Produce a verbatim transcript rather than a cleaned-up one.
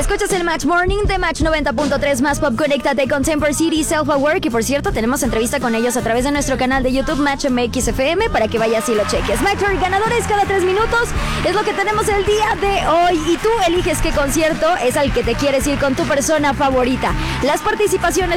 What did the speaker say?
Escuchas el Match Morning de Match noventa punto tres Más Pop. Conéctate con Temper City Self Aware, que por cierto tenemos entrevista con ellos a través de nuestro canal de YouTube Match M X F M para que vayas y lo cheques. Match ganadores cada tres minutos es lo que tenemos el día de hoy y tú eliges qué concierto es al que te quieres ir con tu persona favorita. Las participaciones